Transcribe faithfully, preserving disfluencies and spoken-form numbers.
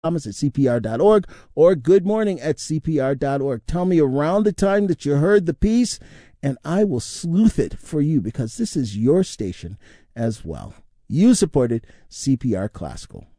Thomas at C P R dot org or good morning at C P R dot org. Tell me around the time that you heard the piece, and I will sleuth it for you because this is your station as well. You supported C P R Classical.